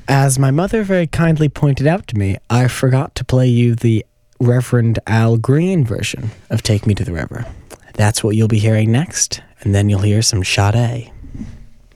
As my mother very kindly pointed out to me, I forgot to play you the Reverend Al Green version of Take Me to the River. That's what you'll be hearing next, and then you'll hear some Sade.